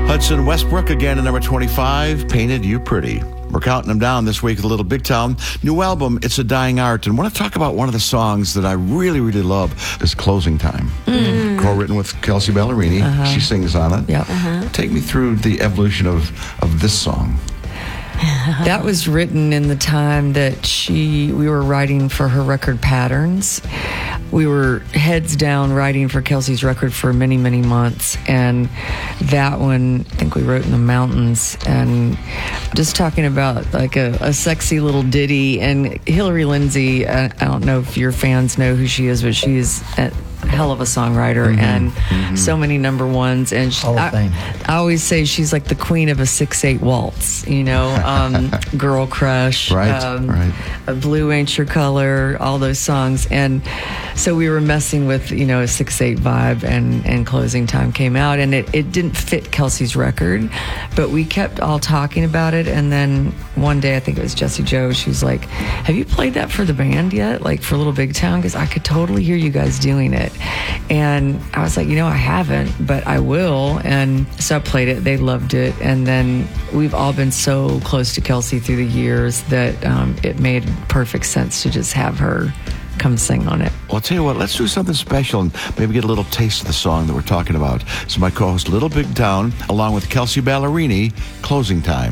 Hudson Westbrook again at number 25, Painted You Pretty. We're counting them down this week with a Little Big Town. New album, It's a Dying Art. And I want to talk about one of the songs that I really, really love, is Closing Time. Co-written with Kelsey Ballerini. She sings on it. Yep. Take me through the evolution of this song. That was written in the time that we were writing for her record Patterns. We were heads down writing for Kelsey's record for many, many months. And that one, I think we wrote in the mountains. And just talking about like a sexy little ditty. And Hillary Lindsey, I don't know if your fans know who she is, but she's a hell of a songwriter and so many number ones. And I always say she's like the queen of a 6/8 waltz, you know, Girl Crush, Right. A Blue Ain't Your Color, all those songs. And so we were messing with, you know, a 6/8 vibe, and Closing Time came out, and it didn't fit Kelsey's record, but we kept all talking about it. And then one day, I think it was Jessie Joe, she's like, have you played that for the band yet? Like for Little Big Town? Because I could totally hear you guys doing it. And I was like, you know, I haven't, but I will. And so I played it. They loved it. And then we've all been so close to Kelsey through the years that it made perfect sense to just have her come sing on it. Well, I'll tell you what, let's do something special and maybe get a little taste of the song that we're talking about. So my co-host, Little Big Town, along with Kelsey Ballerini, Closing Time.